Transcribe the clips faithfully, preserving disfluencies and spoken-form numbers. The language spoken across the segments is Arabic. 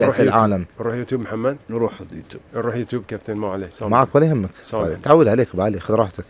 كأس العالم. نروح يوتيوب محمد، نروح يوتيوب، نروح يوتيوب كابتن، ما عليه معك ولا يهمك، تعود عليك بعلي، خذ راحتك.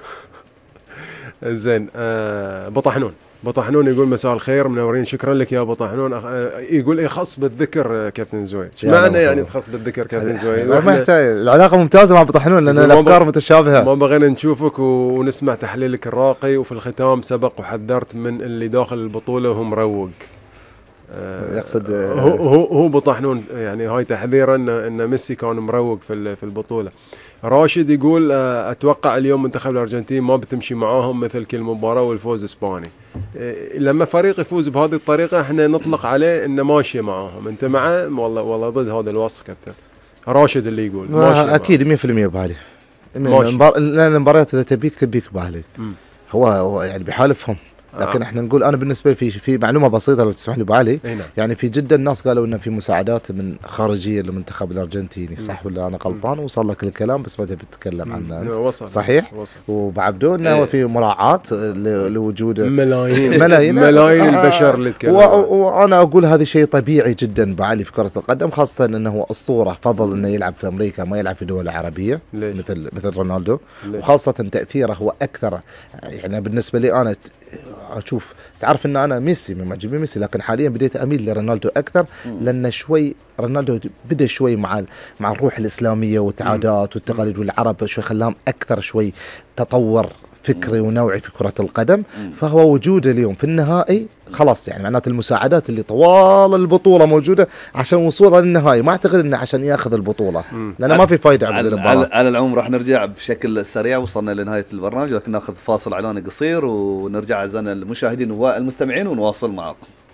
زين. آه بطحنون بطحنون يقول مساء الخير منورين، شكرا لك يا بطحنون. آه يقول ايه خاص بالذكر كابتن زويد، ايش معنى يعني تخص بالذكر كابتن زويد؟ ما يحتاج، العلاقه ممتازه مع بطحنون لان الافكار متشابهه. ما بغينا نشوفك ونسمع تحليلك الراقي، وفي الختام سبق وحذرت من اللي داخل البطوله وهو مروق. آه يقصد هو هو هو بطحنون يعني هاي تحذيرا ان ان ميسي كان مروق في في البطوله. راشد يقول اتوقع اليوم منتخب الارجنتين ما بتمشي معاهم مثل كل مباراه والفوز اسباني. لما فريق يفوز بهذه الطريقه احنا نطلق عليه انه ماشي معاهم. انت معه؟ والله والله ضد هذا الوصف كابتن راشد اللي يقول ماشي. اكيد مية بالمية ببالي. لان المباريات اذا تبيك تبيك ببالي. هو هو يعني بيحالفهم، لكن احنا نقول انا بالنسبه لي في في معلومه بسيطه لو تسمح لي بعلي. يعني في جده الناس قالوا انه في مساعدات من خارجيه للمنتخب الارجنتيني، صح ولا انا غلطان؟ وصل لك الكلام بس ما تبي تتكلم عنه. وصل صحيح وصل. وبعبدون ايه. وفي مراعاه لوجود ملايين ملايين ملايين البشر اللي يتكلمون. وانا اقول هذا شيء طبيعي جدا بعلي في كره القدم، خاصه انه هو اسطوره، فضل انه يلعب في امريكا ما يلعب في دول عربيه ليش؟ مثل مثل رونالدو. ليش؟ وخاصه تاثيره هو اكثر. يعني بالنسبه لي انا اشوف، تعرف ان انا ميسي من معجبين ميسي، لكن حاليا بديت اميل لرونالدو اكثر، لان شوي رونالدو بدا شوي مع مع الروح الاسلاميه والعادات والتقاليد والعرب، شوي خلاهم اكثر شوي تطور فكري ونوعي في كرة القدم. فهو وجوده اليوم في النهائي خلاص، يعني معناته المساعدات اللي طوال البطولة موجودة عشان وصوله للنهائي، ما اعتقد انه عشان ياخذ البطولة، لأنه ما في فايدة على المباراة. على العموم راح نرجع بشكل سريع، وصلنا لنهاية البرنامج، لكن ناخذ فاصل اعلاني قصير ونرجع اعزائنا المشاهدين والمستمعين ونواصل معاكم.